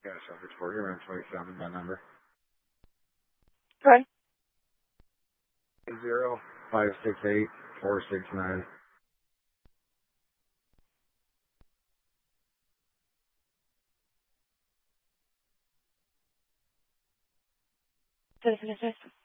Yeah, Shepherd's Ford, around 27, my number. Okay. 0568-469. Citizen Assist.